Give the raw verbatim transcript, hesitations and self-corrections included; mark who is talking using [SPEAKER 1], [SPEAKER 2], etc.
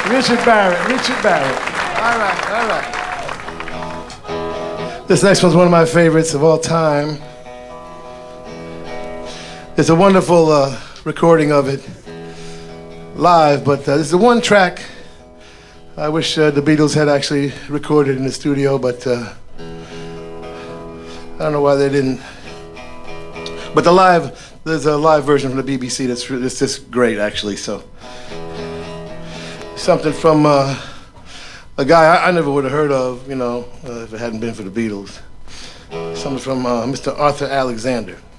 [SPEAKER 1] Richard Barrett, Richard Barrett.
[SPEAKER 2] All right, all right.
[SPEAKER 1] This next one's one of my favorites of all time. It's a wonderful uh, recording of it live, but uh, this is the one track I wish uh, the Beatles had actually recorded in the studio, but uh, I don't know why they didn't. But the live, there's a live version from the B B C that's, that's just great, actually. So something from uh, a guy I, I never would have heard of, you know, uh, if it hadn't been for the Beatles. Something from uh, Mister Arthur Alexander.